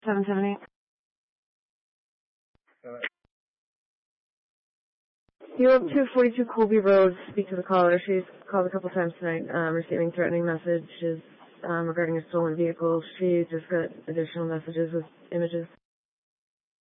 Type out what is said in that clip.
778. Uh, You have 242 Colby Road. Speak to the caller. She's called a couple times tonight, receiving threatening messages regarding a stolen vehicle. She just got additional messages with images.